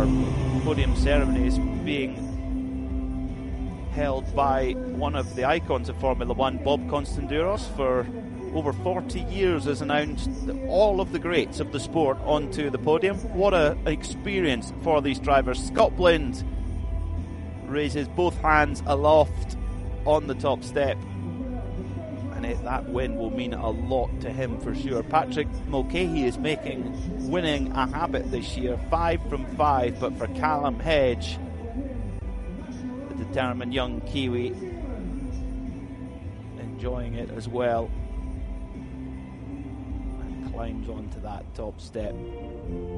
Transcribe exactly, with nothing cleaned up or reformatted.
podium ceremony is being held by one of the icons of Formula One, Bob Constanduros. For over forty years has announced all of the greats of the sport onto the podium. What an experience for these drivers. Scott Blind raises both hands aloft on the top step, and it, that win will mean a lot to him for sure. Patrick Mulcahy is making winning a habit this year, five from five, but for Callum Hedge, the determined young Kiwi, enjoying it as well, and climbs onto that top step.